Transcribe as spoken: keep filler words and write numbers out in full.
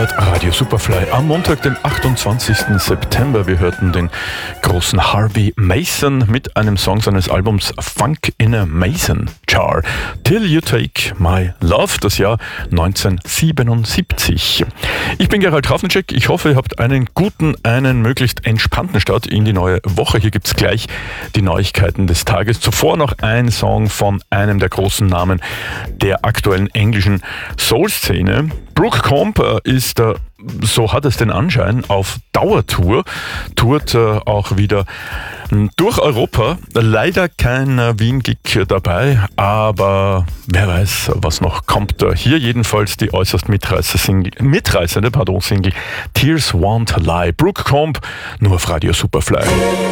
hört Radio Superfly am Montag, den achtundzwanzigsten September. Wir hörten den großen Harvey Mason mit einem Song seines Albums Funk in a Mason Jar. Till You Take My Love, das Jahr neunzehnhundertsiebenundsiebzig. Ich bin Gerald Trafnicek. Ich hoffe, ihr habt einen guten, einen möglichst entspannten Start in die neue Woche. Hier gibt's gleich die Neuigkeiten des Tages. Zuvor noch ein Song von einem der großen Namen der aktuellen englischen Soul-Szene. Brooke Comp ist, so hat es den Anschein, auf Dauertour, tourt auch wieder durch Europa. Leider kein Wien-Gig dabei, aber wer weiß, was noch kommt. Hier jedenfalls die äußerst mitreißende, mitreißende pardon, Single Tears Won't Lie. Brooke Comp, nur auf Radio Superfly.